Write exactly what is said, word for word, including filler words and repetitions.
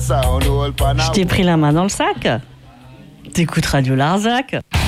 Je t'ai pris la main dans le sac. T'écoutes Radio Larzac.